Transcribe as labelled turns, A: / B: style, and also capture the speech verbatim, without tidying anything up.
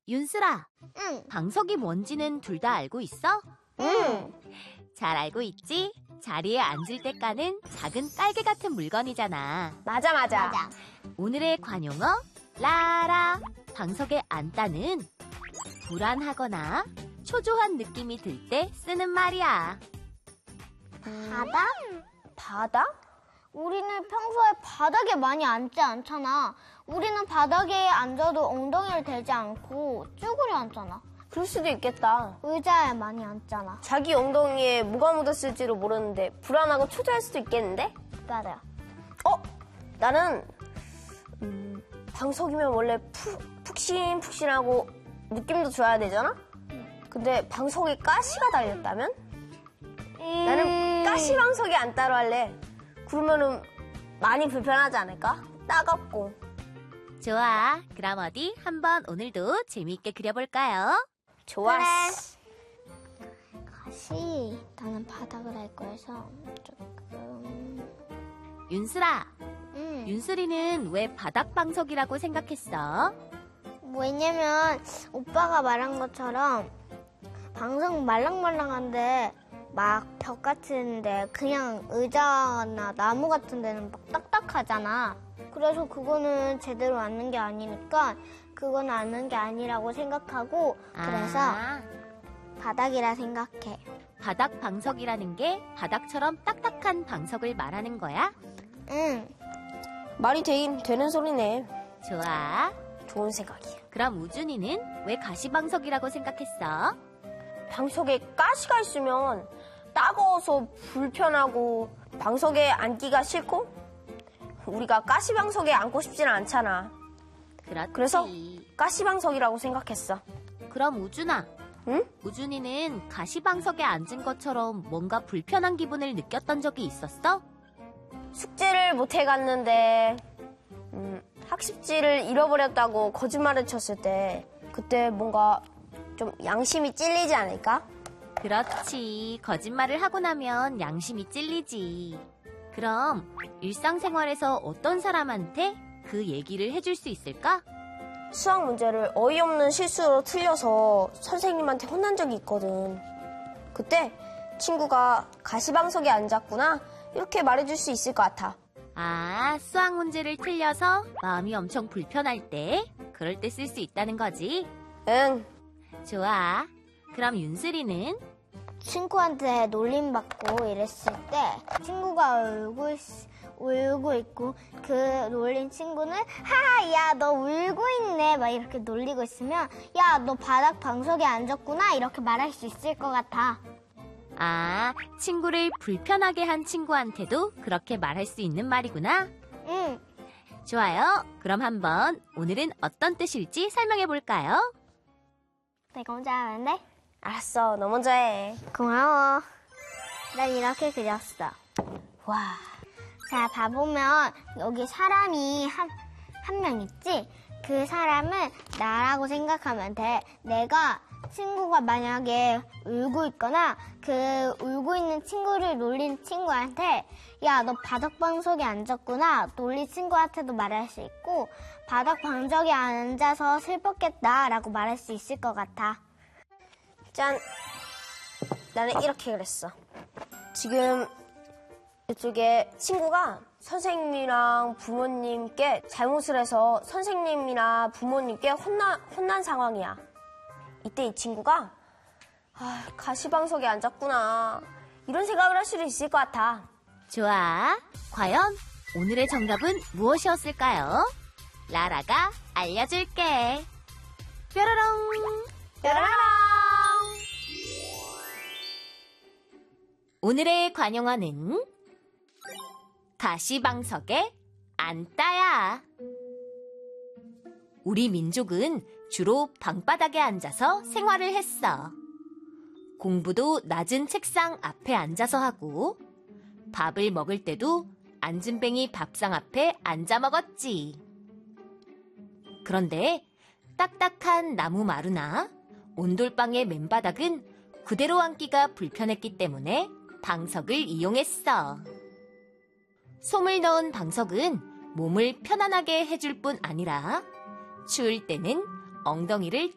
A: 윤슬아,
B: 응.
A: 방석이 뭔지는 둘 다 알고 있어?
B: 응.
A: 잘 알고 있지? 자리에 앉을 때 까는 작은 깔개 같은 물건이잖아.
C: 맞아, 맞아.
B: 맞아.
A: 오늘의 관용어, 라라. 방석에 앉다는 불안하거나 초조한 느낌이 들 때 쓰는 말이야.
B: 바닥?
C: 바닥?
B: 우리는 평소에 바닥에 많이 앉지 않잖아. 우리는 바닥에 앉아도 엉덩이를 대지 않고 쭈그려 앉잖아.
C: 그럴 수도 있겠다.
B: 의자에 많이 앉잖아.
C: 자기 엉덩이에 뭐가 묻었을지도 모르는데 불안하고 초조할 수도 있겠는데?
B: 맞아.
C: 어? 나는 음, 방석이면 원래 푹, 푹신푹신하고 느낌도 좋아야 되잖아? 근데 방석에 가시가 달렸다면?
B: 음...
C: 나는 가시 방석에 안 따로 할래. 그러면은 많이 불편하지 않을까? 따갑고.
A: 좋아. 그럼 어디 한번 오늘도 재미있게 그려볼까요?
C: 좋았어.
B: 가시. 나는 바닥을 할 거여서 조금...
A: 윤슬아,
B: 응.
A: 윤슬이는 왜 바닥 방석이라고 생각했어?
B: 왜냐면 오빠가 말한 것처럼 방석 말랑말랑한데 막 벽 같은데 그냥 의자나 나무 같은 데는 막 딱딱하잖아. 그래서 그거는 제대로 앉는 게 아니니까 그건 앉는 게 아니라고 생각하고 그래서
A: 아,
B: 바닥이라 생각해.
A: 바닥 방석이라는 게 바닥처럼 딱딱한 방석을 말하는 거야?
B: 응.
C: 말이 되긴 되는 소리네.
A: 좋아.
C: 좋은 생각이야.
A: 그럼 우준이는 왜 가시방석이라고 생각했어?
C: 방석에 가시가 있으면 따가워서 불편하고 방석에 앉기가 싫고 우리가 가시 방석에 앉고 싶지는 않잖아.
A: 그렇지.
C: 그래서 가시 방석이라고 생각했어.
A: 그럼 우준아,
C: 응?
A: 우준이는 가시방석에 앉은 것처럼 뭔가 불편한 기분을 느꼈던 적이 있었어?
C: 숙제를 못 해갔는데 음, 학습지를 잃어버렸다고 거짓말을 쳤을 때 그때 뭔가 좀 양심이 찔리지 않을까?
A: 그렇지. 거짓말을 하고 나면 양심이 찔리지. 그럼 일상생활에서 어떤 사람한테 그 얘기를 해줄 수 있을까?
C: 수학 문제를 어이없는 실수로 틀려서 선생님한테 혼난 적이 있거든. 그때 친구가 가시방석에 앉았구나 이렇게 말해줄 수 있을 것 같아.
A: 아, 수학 문제를 틀려서 마음이 엄청 불편할 때, 그럴 때 쓸 수 있다는 거지?
C: 응.
A: 좋아. 그럼 윤슬이는?
B: 친구한테 놀림받고 이랬을 때 친구가 울고, 있, 울고 있고 그 놀린 친구는 하하 야 너 울고 있네 막 이렇게 놀리고 있으면 야 너 바닥 방석에 앉았구나 이렇게 말할 수 있을 것 같아.
A: 아, 친구를 불편하게 한 친구한테도 그렇게 말할 수 있는 말이구나?
B: 응.
A: 좋아요. 그럼 한번 오늘은 어떤 뜻일지 설명해 볼까요?
B: 내가 먼저 하는데?
C: 알았어. 너 먼저 해.
B: 고마워. 난 이렇게 그렸어.
C: 와.
B: 자, 봐보면 여기 사람이 한, 한 명 있지? 그 사람은 나라고 생각하면 돼. 내가 친구가 만약에 울고 있거나 그 울고 있는 친구를 놀린 친구한테 야, 너 바닥 방석에 앉았구나. 놀린 친구한테도 말할 수 있고 바닥 방석에 앉아서 슬펐겠다 라고 말할 수 있을 것 같아.
C: 짠. 나는 이렇게 그랬어. 지금 이쪽에 친구가 선생님이랑 부모님께 잘못을 해서 선생님이나 부모님께 혼나, 혼난 상황이야. 이때 이 친구가 아, 가시방석에 앉았구나 이런 생각을 할 수도 있을 것 같아.
A: 좋아. 과연 오늘의 정답은 무엇이었을까요? 라라가 알려줄게. 뾰로롱.
C: 뾰로롱.
A: 오늘의 관용어는 가시방석에 앉다야. 우리 민족은 주로 방바닥에 앉아서 생활을 했어. 공부도 낮은 책상 앞에 앉아서 하고 밥을 먹을 때도 앉은뱅이 밥상 앞에 앉아 먹었지. 그런데 딱딱한 나무 마루나 온돌방의 맨바닥은 그대로 앉기가 불편했기 때문에 방석을 이용했어. 솜을 넣은 방석은 몸을 편안하게 해줄 뿐 아니라 추울 때는 엉덩이를